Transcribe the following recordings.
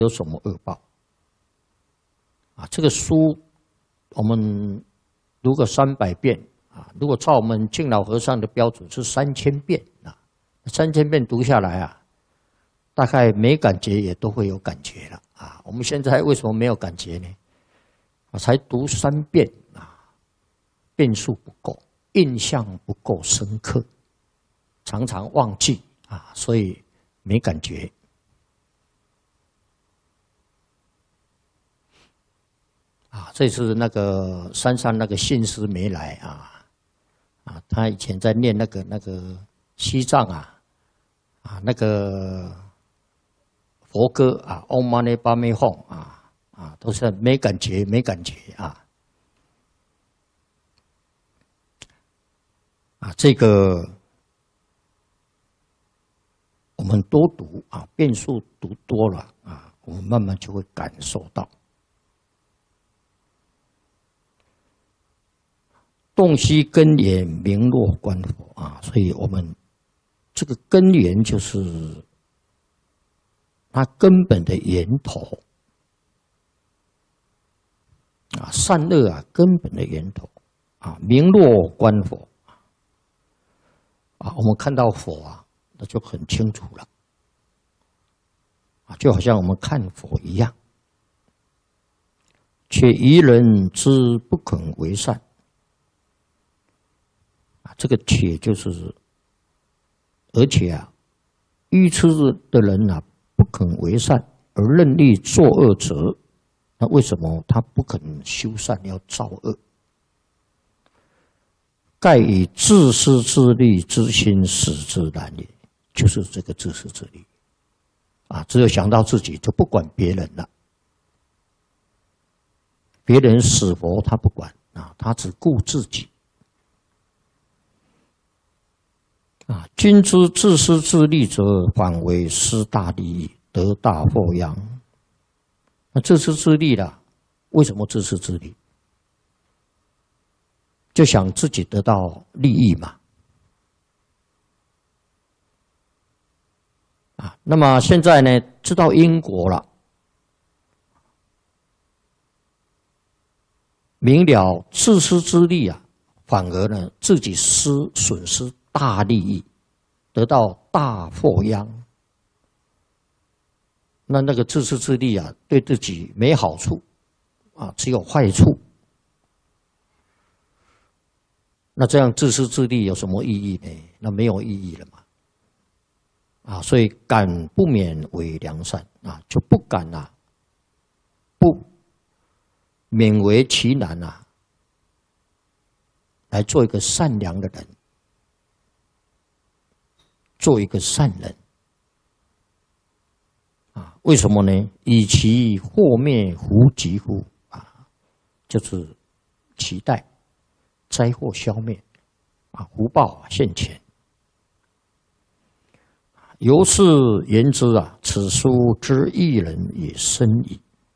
有什么恶报啊？这个书我们读个300遍啊，如果照我们敬老和尚的标准是3000遍啊，3000遍读下来啊，大概没感觉也都会有感觉了啊。我们现在为什么没有感觉呢？才读3遍啊，遍数不够，印象不够深刻，常常忘记啊，所以没感觉。啊，这次那个山上那个信师没来啊，他以前在念那个西藏那个佛歌啊 ，Om Mani Padme Hum 都是没感觉啊。这个我们多读啊，遍数读多了啊，我们慢慢就会感受到。洞悉根源，明落观佛啊，所以我们这个根源就是它根本的源头啊，善恶啊，根本的源头啊，明落观佛啊，我们看到佛啊，那就很清楚了啊，就好像我们看佛一样，却愚人之不肯为善。这个且就是，而且啊，愚痴的人啊，不肯为善而任意作恶者，那为什么他不肯修善，要造恶？盖以自私自利之心使之然也，就是这个自私自利啊，只有想到自己就不管别人了，别人死活他不管啊，他只顾自己。君之自私自利者，反为失大利益，得大祸殃。那自私自利啦，为什么自私自利？就想自己得到利益嘛。那么现在呢，知道因果了，明了自私自利啊，反而呢自己损失大利益，得到大祸殃。那个自私自利啊，对自己没好处啊，只有坏处。那这样自私自利有什么意义呢？那没有意义了嘛。所以敢不勉为良善啊，就不敢不勉为其难来做一个善良的人。做一个善人为什么呢？以其祸灭乎及乎就是期待灾祸消灭福报现前。由是言之此书之益人也深矣。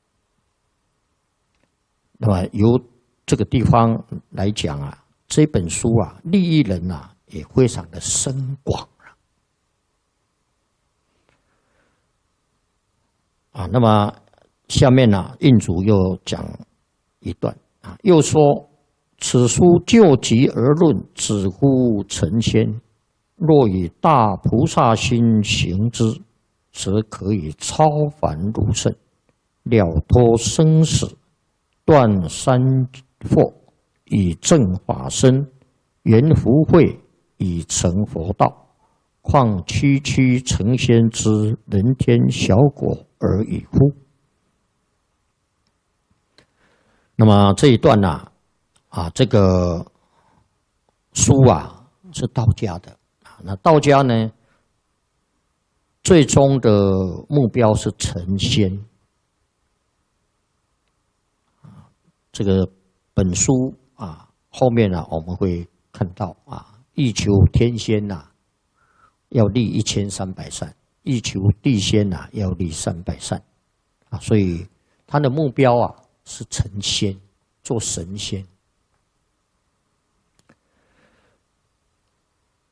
那么由这个地方来讲这本书利益人也非常的深广。那么下面印主又讲一段又说此书就集而论，只乎成仙。若以大菩萨心行之，则可以超凡入圣，了脱生死，断三惑，以正法身，圆福慧，以成佛道。况区区成仙之人天小果而已乎？那么这一段这个书是道家的那道家呢，最终的目标是成仙。这个本书后面我们会看到欲求天仙要立1300善，欲求地仙要立300善所以他的目标是成仙，做神仙。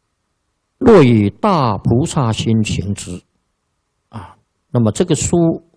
若以大菩萨心行之那么这个书